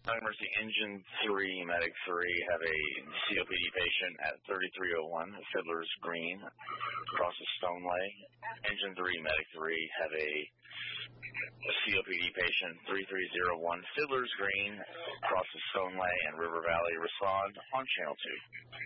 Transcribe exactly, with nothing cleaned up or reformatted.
Emergency Engine three, Medic three, have a C O P D patient at thirty-three oh one, Fiddler's Green, across the Stonelay. Engine three, Medic three, have a, a C O P D patient, thirty-three oh one, Fiddler's Green, across the Stonelay and River Valley. Respond on Channel two.